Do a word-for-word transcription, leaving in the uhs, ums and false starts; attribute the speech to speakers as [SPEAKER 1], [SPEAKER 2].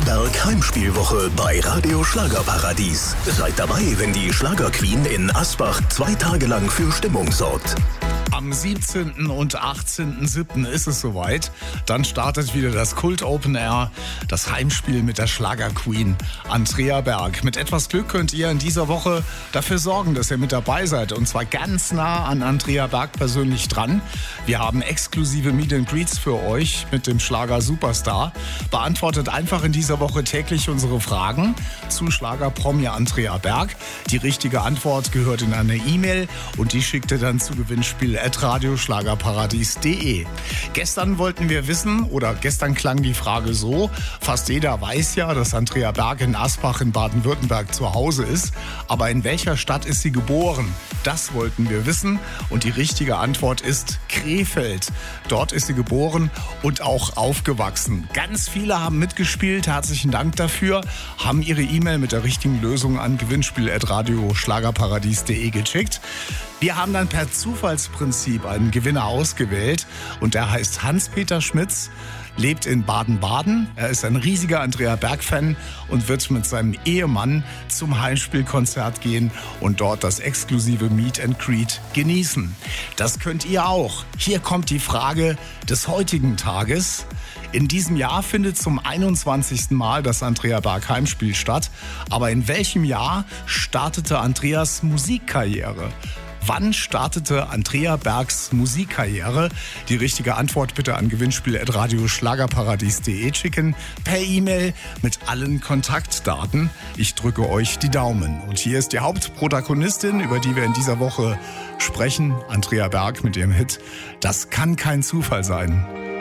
[SPEAKER 1] Berg Heimspielwoche bei Radio Schlagerparadies. Seid dabei, wenn die Schlager-Queen in Asbach zwei Tage lang für Stimmung sorgt.
[SPEAKER 2] Am siebzehnten und achtzehnten siebten ist es soweit. Dann startet wieder das Kult Open Air, das Heimspiel mit der Schlager-Queen Andrea Berg. Mit etwas Glück könnt ihr in dieser Woche dafür sorgen, dass ihr mit dabei seid. Und zwar ganz nah an Andrea Berg persönlich dran. Wir haben exklusive Meet and Greets für euch mit dem Schlager-Superstar. Beantwortet einfach in dieser Woche täglich unsere Fragen zu Schlager-Promi Andrea Berg. Die richtige Antwort gehört in eine E-Mail und die schickt ihr dann zu Gewinnspiel at radioschlagerparadies punkt de. Gestern wollten wir wissen, oder gestern klang die Frage so, fast jeder weiß ja, dass Andrea Berg in Asbach in Baden-Württemberg zu Hause ist, aber in welcher Stadt ist sie geboren? Das wollten wir wissen und die richtige Antwort ist Krefeld. Dort ist sie geboren und auch aufgewachsen. Ganz viele haben mitgespielt, herzlichen Dank dafür, haben ihre E-Mail mit der richtigen Lösung an gewinnspiel at radioschlagerparadies punkt de geschickt. Wir haben dann per Zufallsprinzip einen Gewinner ausgewählt und der heißt Hans-Peter Schmitz, lebt in Baden-Baden. Er ist ein riesiger Andrea Berg-Fan und wird mit seinem Ehemann zum Heimspielkonzert gehen und dort das exklusive Meet and Greet genießen. Das könnt ihr auch. Hier kommt die Frage des heutigen Tages. In diesem Jahr findet zum einundzwanzigsten Mal das Andrea Berg Heimspiel statt. Aber in welchem Jahr startete Andreas Musikkarriere? Wann startete Andrea Bergs Musikkarriere? Die richtige Antwort bitte an gewinnspiel at radioschlagerparadies punkt de schicken, per E-Mail mit allen Kontaktdaten. Ich drücke euch die Daumen. Und hier ist die Hauptprotagonistin, über die wir in dieser Woche sprechen, Andrea Berg mit ihrem Hit Das kann kein Zufall sein.